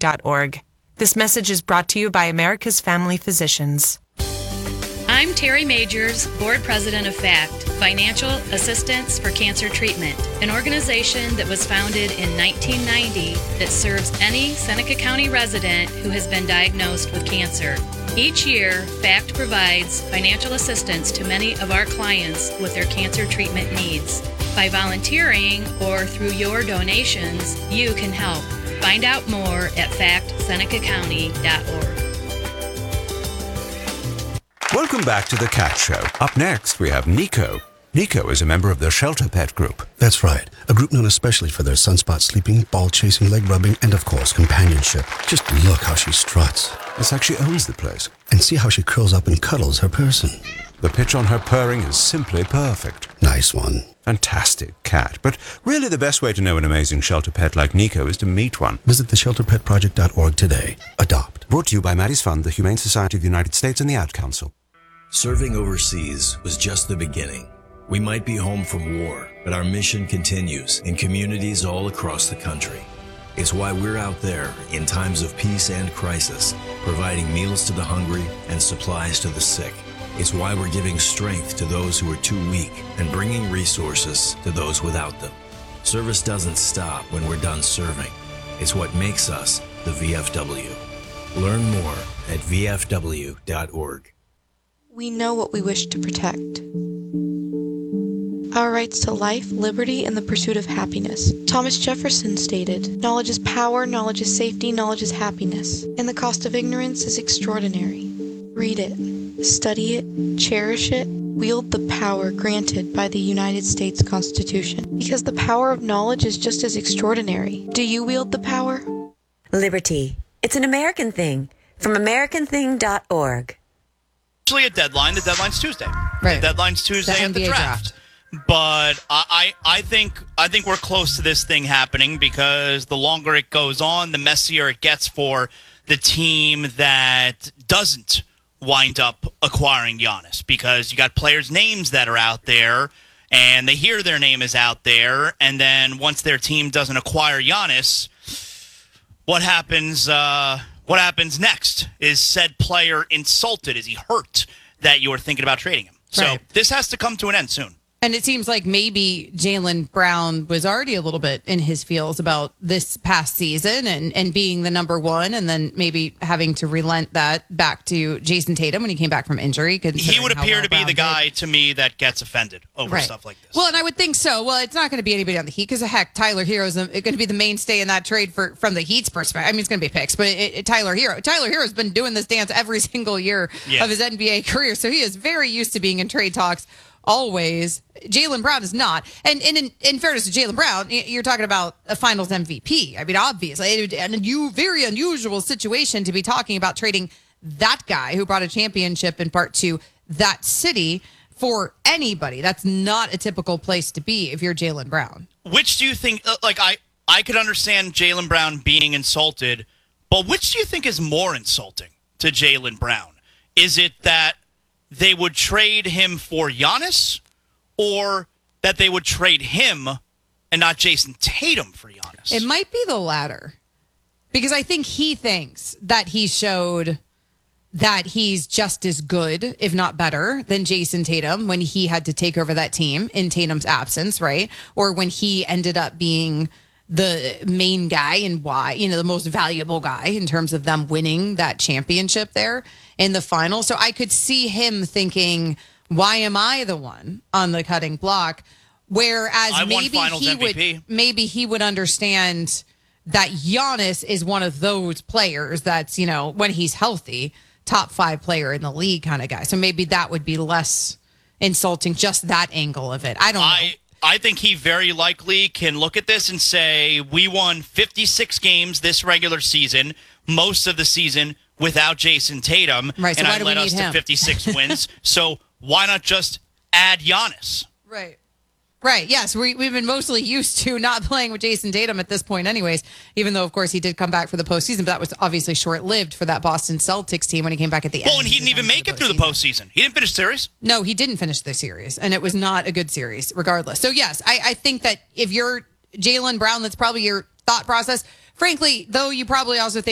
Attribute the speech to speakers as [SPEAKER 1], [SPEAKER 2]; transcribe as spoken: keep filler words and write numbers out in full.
[SPEAKER 1] dot org. This message is brought to you by America's Family Physicians.
[SPEAKER 2] I'm Terry Majors, Board President of FACT, Financial Assistance for Cancer Treatment, an organization that was founded in nineteen ninety that serves any Seneca County resident who has been diagnosed with cancer. Each year, FACT provides financial assistance to many of our clients with their cancer treatment needs. By volunteering or through your donations, you can help. Find out more at fact seneca county dot org.
[SPEAKER 3] Welcome back to The Cat Show. Up next, we have Nico. Nico is a member of the Shelter Pet Group.
[SPEAKER 4] That's right. A group known especially for their sunspot sleeping, ball chasing, leg rubbing, and of course, companionship. Just look how she struts.
[SPEAKER 3] It's like she owns the place.
[SPEAKER 4] And see how she curls up and cuddles her person.
[SPEAKER 3] The pitch on her purring is simply perfect.
[SPEAKER 4] Nice one.
[SPEAKER 3] Fantastic cat. But really the best way to know an amazing shelter pet like Nico is to meet one.
[SPEAKER 4] Visit the shelter pet project dot org today. Adopt.
[SPEAKER 3] Brought to you by Maddie's Fund, the Humane Society of the United States, and the Ad Council.
[SPEAKER 5] Serving overseas was just the beginning. We might be home from war, but our mission continues in communities all across the country. It's why we're out there in times of peace and crisis, providing meals to the hungry and supplies to the sick. It's why we're giving strength to those who are too weak and bringing resources to those without them. Service doesn't stop when we're done serving. It's what makes us the V F W. Learn more at V F W dot org.
[SPEAKER 6] We know what we wish to protect. Our rights to life, liberty, and the pursuit of happiness. Thomas Jefferson stated, "Knowledge is power, knowledge is safety, knowledge is happiness, and the cost of ignorance is extraordinary." Read it, study it, cherish it, wield the power granted by the United States Constitution. Because the power of knowledge is just as extraordinary. Do you wield the power?
[SPEAKER 7] Liberty. It's an American thing. From American thing dot org.
[SPEAKER 8] Actually, a deadline. The deadline's Tuesday.
[SPEAKER 9] Right.
[SPEAKER 8] The deadline's Tuesday
[SPEAKER 9] The
[SPEAKER 8] at the
[SPEAKER 9] N B A
[SPEAKER 8] draft.
[SPEAKER 9] draft.
[SPEAKER 8] But I, I, I think I think we're close to this thing happening because the longer it goes on, the messier it gets for the team that doesn't wind up acquiring Giannis, because you got players' names that are out there and they hear their name is out there, and then once their team doesn't acquire Giannis, what happens? Uh, what happens next? Is said player insulted? Is he hurt that you're thinking about trading him? So
[SPEAKER 9] Right.
[SPEAKER 8] this has to come to an end soon.
[SPEAKER 9] And it seems like maybe Jaylen Brown was already a little bit in his feels about this past season and, and being the number one, and then maybe having to relent that back to Jason Tatum when he came back from injury.
[SPEAKER 8] He would appear
[SPEAKER 9] well
[SPEAKER 8] to be
[SPEAKER 9] Brown
[SPEAKER 8] the
[SPEAKER 9] did.
[SPEAKER 8] guy to me that gets offended over
[SPEAKER 9] Right.
[SPEAKER 8] stuff like this.
[SPEAKER 9] Well, and I would think so. Well, it's not going to be anybody on the Heat because, heck, Tyler Hero is going to be the mainstay in that trade for from the Heat's perspective. I mean, it's going to be picks, but it, it, Tyler Hero, Tyler Hero has been doing this dance every single year
[SPEAKER 8] Yeah.
[SPEAKER 9] of his N B A career, so he is very used to being in trade talks. Always. Jaylen Brown is not. And, and in, in fairness to Jaylen Brown, you're talking about a finals M V P. I mean, obviously, an a very unusual situation to be talking about trading that guy who brought a championship in part to that city for anybody. That's not a typical place to be if you're Jaylen Brown.
[SPEAKER 8] Which do you think, uh, like, I, I could understand Jaylen Brown being insulted, but which do you think is more insulting to Jaylen Brown? Is it that they would trade him for Giannis, or that they would trade him and not Jason Tatum for Giannis?
[SPEAKER 9] It might be the latter, because I think he thinks that he showed that he's just as good, if not better, than Jason Tatum when he had to take over that team in Tatum's absence, right? Or when he ended up being the main guy and why, you know, the most valuable guy in terms of them winning that championship there in the final. So I could see him thinking, why am I the one on the cutting block? Whereas
[SPEAKER 8] I won
[SPEAKER 9] maybe
[SPEAKER 8] finals
[SPEAKER 9] he
[SPEAKER 8] M V P.
[SPEAKER 9] would, maybe he would understand that Giannis is one of those players that's, you know, when he's healthy, top five player in the league kind of guy. So maybe that would be less insulting, just that angle of it. I don't know.
[SPEAKER 8] I, I think he very likely can look at this and say, we won fifty-six games this regular season, most of the season without Jason Tatum,
[SPEAKER 9] Right, so
[SPEAKER 8] and
[SPEAKER 9] why
[SPEAKER 8] I
[SPEAKER 9] do
[SPEAKER 8] led
[SPEAKER 9] we
[SPEAKER 8] us
[SPEAKER 9] need
[SPEAKER 8] to
[SPEAKER 9] him?
[SPEAKER 8] fifty-six wins. So why not just add Giannis?
[SPEAKER 9] Right. Right. Yes. We, we've been mostly used to not playing with Jason Tatum at this point anyways, even though, of course, he did come back for the postseason, but that was obviously short-lived for that Boston Celtics team when he came back at the end.
[SPEAKER 8] Well, and he didn't even make it through the postseason. He didn't finish the series.
[SPEAKER 9] No, he didn't finish the series, and it was not a good series regardless. So, yes, I, I think that if you're Jaylen Brown, that's probably your thought process. Frankly, though, you probably also think